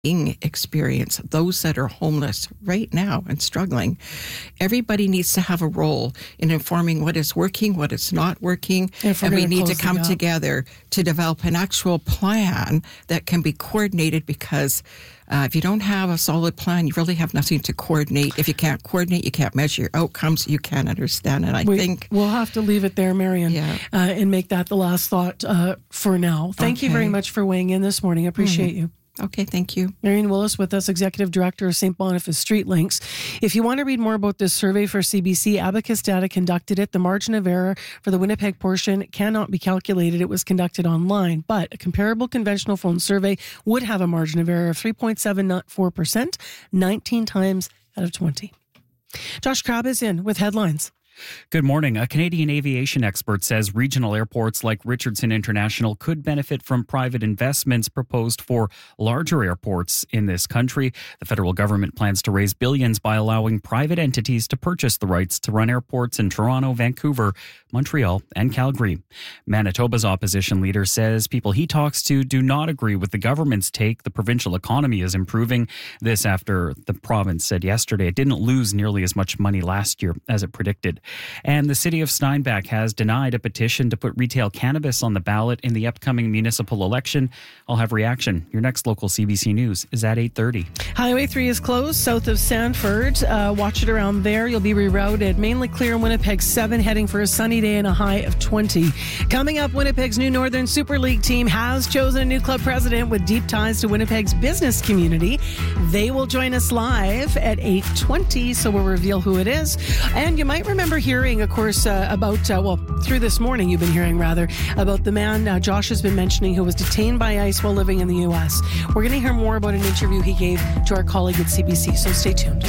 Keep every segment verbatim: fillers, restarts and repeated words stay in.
experience, those that are homeless right now and struggling. Everybody needs to have a role in informing what is working, what is not working, and we need to come together to develop an actual plan that can be coordinated, because uh, if you don't have a solid plan, you really have nothing to coordinate. If you can't coordinate, you can't measure your outcomes, you can't understand it. I we, think we'll have to leave it there, Marion, yeah. uh, and make that the last thought uh, for now. Thank okay. you very much for weighing in this morning. I appreciate mm-hmm. you. Okay, thank you. Marion Willis with us, Executive Director of Saint Boniface Street Links. If you want to read more about this survey for C B C, Abacus Data conducted it. The margin of error for the Winnipeg portion cannot be calculated. It was conducted online, but a comparable conventional phone survey would have a margin of error of three point seven four percent, nineteen times out of twenty. Josh Crabb is in with headlines. Good morning. A Canadian aviation expert says regional airports like Richardson International could benefit from private investments proposed for larger airports in this country. The federal government plans to raise billions by allowing private entities to purchase the rights to run airports in Toronto, Vancouver, Montreal, and Calgary. Manitoba's opposition leader says people he talks to do not agree with the government's take the provincial economy is improving. This after the province said yesterday it didn't lose nearly as much money last year as it predicted. And the city of Steinbach has denied a petition to put retail cannabis on the ballot in the upcoming municipal election. I'll have reaction. Your next local C B C News is at eight thirty. Highway three is closed south of Sanford. Uh, watch it around there. You'll be rerouted. Mainly clear in Winnipeg seven, heading for a sunny day and a high of twenty. Coming up, Winnipeg's new Northern Super League team has chosen a new club president with deep ties to Winnipeg's business community. They will join us live at eight twenty, so we'll reveal who it is. And you might remember hearing, of course, uh, about, uh, well, through this morning you've been hearing, rather, about the man uh, Josh has been mentioning who was detained by ICE while living in the U S. We're going to hear more about an interview he gave to our colleague at C B C, so stay tuned.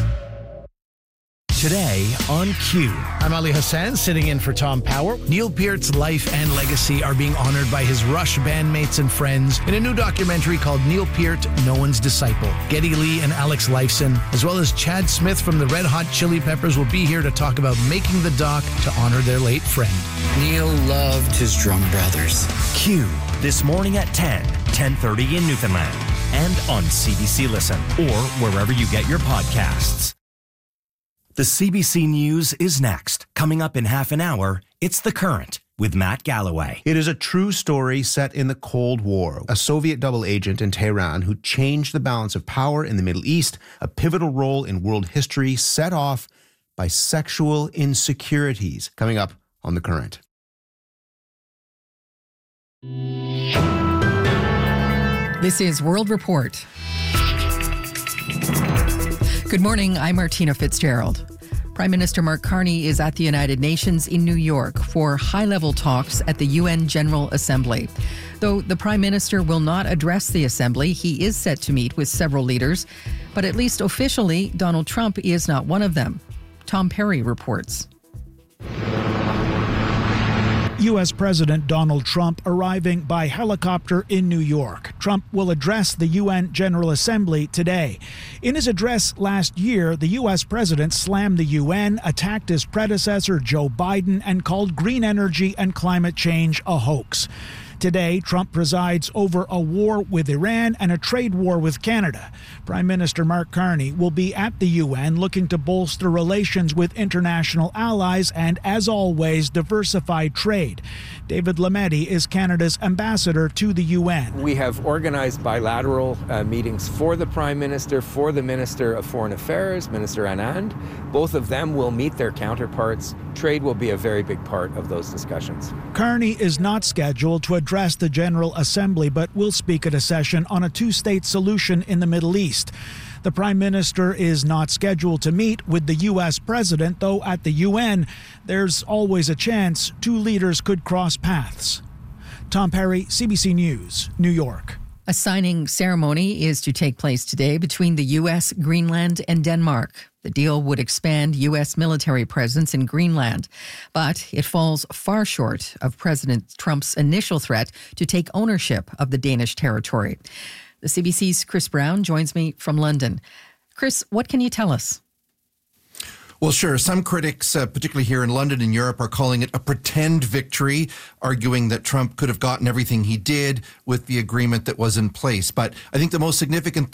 Today on Q. I'm Ali Hassan, sitting in for Tom Power. Neil Peart's life and legacy are being honored by his Rush bandmates and friends in a new documentary called Neil Peart, No One's Disciple. Geddy Lee and Alex Lifeson, as well as Chad Smith from the Red Hot Chili Peppers, will be here to talk about making the doc to honor their late friend. Neil loved his drum brothers. Q, this morning at ten, ten thirty in Newfoundland, and on C B C Listen, or wherever you get your podcasts. The C B C News is next. Coming up in half an hour, it's The Current with Matt Galloway. It is a true story set in the Cold War. A Soviet double agent in Tehran who changed the balance of power in the Middle East, a pivotal role in world history set off by sexual insecurities. Coming up on The Current. This is World Report. Good morning, I'm Martina Fitzgerald. Prime Minister Mark Carney is at the United Nations in New York for high-level talks at the U N General Assembly. Though the Prime Minister will not address the Assembly, he is set to meet with several leaders. But at least officially, Donald Trump is not one of them. Tom Perry reports. U S President Donald Trump arriving by helicopter in New York. Trump will address the U N General Assembly today. In his address last year, the U S president slammed the U N, attacked his predecessor Joe Biden, and called green energy and climate change a hoax. Today, Trump presides over a war with Iran and a trade war with Canada. Prime Minister Mark Carney will be at the U N looking to bolster relations with international allies and, as always, diversify trade. David Lametti is Canada's ambassador to the U N. We have organized bilateral uh, meetings for the Prime Minister, for the Minister of Foreign Affairs, Minister Anand. Both of them will meet their counterparts. Trade will be a very big part of those discussions. Carney is not scheduled to address the General Assembly, but will speak at a session on a two-state solution in the Middle East. The Prime Minister is not scheduled to meet with the U S President, though at the U N, there's always a chance two leaders could cross paths. Tom Perry, C B C News, New York. A signing ceremony is to take place today between the U S, Greenland, and Denmark. The deal would expand U S military presence in Greenland, but it falls far short of President Trump's initial threat to take ownership of the Danish territory. The C B C's Chris Brown joins me from London. Chris, what can you tell us? Well, sure. Some critics, uh, particularly here in London and Europe, are calling it a pretend victory, arguing that Trump could have gotten everything he did with the agreement that was in place. But I think the most significant